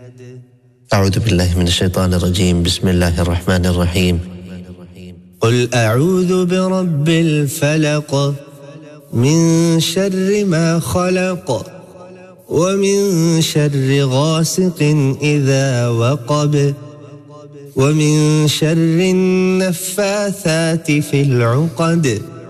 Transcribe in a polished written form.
أعوذ بالله من الشيطان الرجيم. بسم الله الرحمن الرحيم. قل أعوذ برب الفلق من شر ما خلق ومن شر غاسق إذا وقب ومن شر النفاثات في العقد